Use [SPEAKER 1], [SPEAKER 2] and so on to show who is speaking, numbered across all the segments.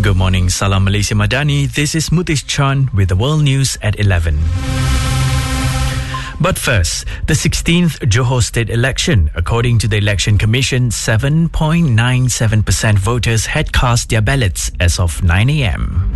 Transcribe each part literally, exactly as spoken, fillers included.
[SPEAKER 1] Good morning, Salam Malaysia Madani. This is Mutish Chan with the world news at eleven. But first, the sixteenth Johor State election. According to the Election Commission, seven point nine seven percent voters had cast their ballots as of nine a.m.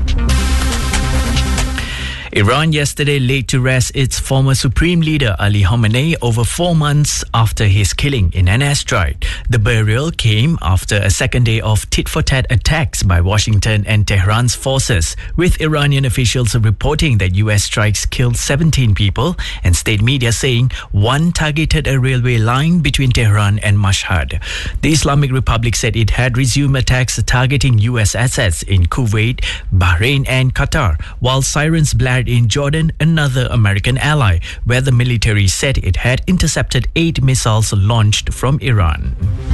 [SPEAKER 1] Iran yesterday laid to rest its former supreme leader Ali Khamenei over four months after his killing in an airstrike. The burial came after a second day of tit-for-tat attacks by Washington and Tehran's forces, with Iranian officials reporting that U S strikes killed seventeen people and state media saying one targeted a railway line between Tehran and Mashhad. The Islamic Republic said it had resumed attacks targeting U S assets in Kuwait, Bahrain and Qatar, while sirens blared in Jordan, another American ally, where the military said it had intercepted eight missiles launched from Iran.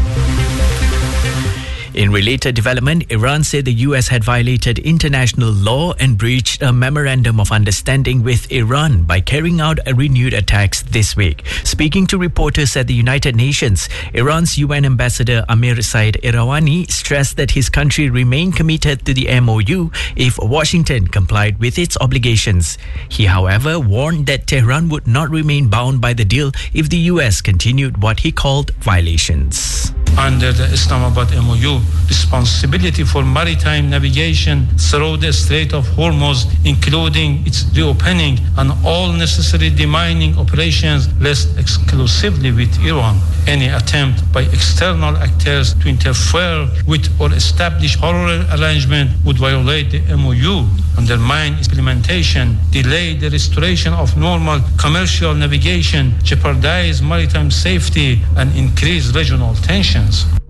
[SPEAKER 1] In related development, Iran said the U S had violated international law and breached a memorandum of understanding with Iran by carrying out a renewed attacks this week. Speaking to reporters at the United Nations, Iran's U N ambassador Amir Said Irawani stressed that his country remained committed to the M O U if Washington complied with its obligations. He, however, warned that Tehran would not remain bound by the deal if the U S continued what he called violations.
[SPEAKER 2] Under the Islamabad M O U, responsibility for maritime navigation through the Strait of Hormuz, including its reopening and all necessary demining operations, rests exclusively with Iran. Any attempt by external actors to interfere with or establish parallel arrangement would violate the M O U, undermine its implementation, delay the restoration of normal commercial navigation, jeopardize maritime safety, and increase regional tensions.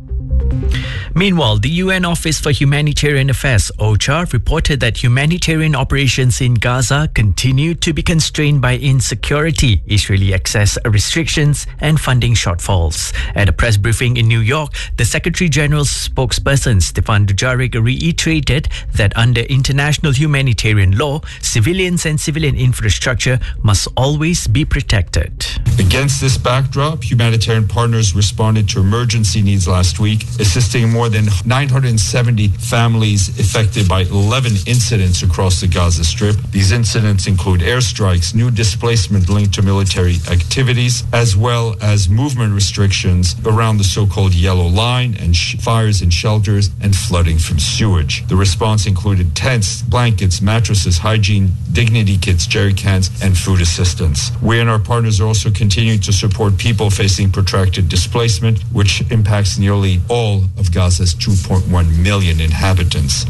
[SPEAKER 1] Meanwhile, the U N Office for Humanitarian Affairs, OCHA, reported that humanitarian operations in Gaza continue to be constrained by insecurity, Israeli access restrictions and funding shortfalls. At a press briefing in New York, the Secretary General's spokesperson, Stefan Dujarric, reiterated that under international humanitarian law, civilians and civilian infrastructure must always be protected.
[SPEAKER 3] Against this backdrop, humanitarian partners responded to emergency needs last week, assisting more than nine hundred seventy families affected by eleven incidents across the Gaza Strip. These incidents include airstrikes, new displacement linked to military activities, as well as movement restrictions around the so-called Yellow Line and sh- fires in shelters and flooding from sewage. The response included tents, blankets, mattresses, hygiene, dignity kits, jerry cans, and food assistance. We and our partners are also continuing to support people facing protracted displacement, which impacts nearly all of Gaza's two point one million inhabitants.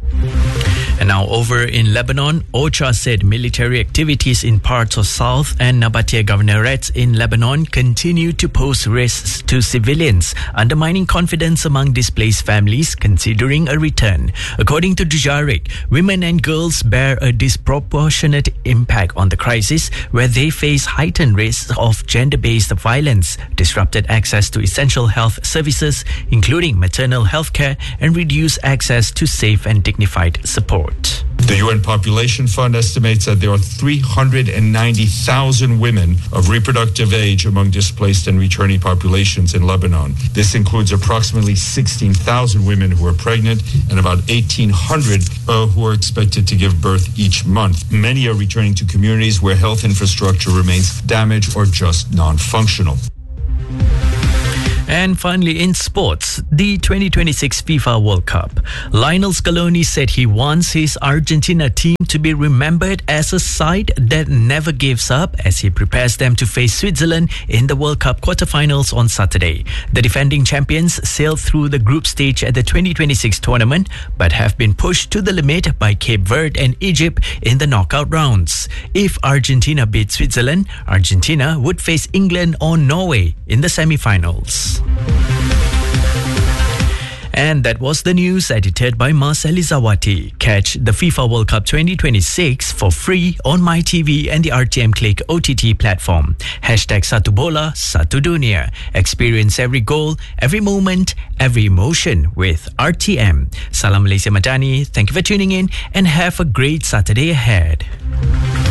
[SPEAKER 1] And now over in Lebanon, OCHA said military activities in parts of South and Nabatea governorates in Lebanon continue to pose risks to civilians, undermining confidence among displaced families considering a return. According to Dujarric, women and girls bear a disproportionate impact on the crisis, where they face heightened risks of gender-based violence, disrupted access to essential health services, including maternal health care, and reduced access to safe and dignified support.
[SPEAKER 3] The U N Population Fund estimates that there are three hundred ninety thousand women of reproductive age among displaced and returning populations in Lebanon. This includes approximately sixteen thousand women who are pregnant and about eighteen hundred uh, who are expected to give birth each month. Many are returning to communities where health infrastructure remains damaged or just non-functional.
[SPEAKER 1] And finally, in sports, the twenty twenty-six FIFA World Cup. Lionel Scaloni said he wants his Argentina team to be remembered as a side that never gives up as he prepares them to face Switzerland in the World Cup quarterfinals on Saturday. The defending champions sailed through the group stage at the twenty twenty-six tournament, but have been pushed to the limit by Cape Verde and Egypt in the knockout rounds. If Argentina beat Switzerland, Argentina would face England or Norway in the semi-finals. And that was the news edited by Mas Elizawati. Catch the FIFA World Cup twenty twenty-six for free on MyTV and the R T M Click O T T platform. Hashtag Satu Bola, Satu Dunia. Experience every goal, every moment, every emotion with R T M. Salam Malaysia Madani. Thank you for tuning in and have a great Saturday ahead.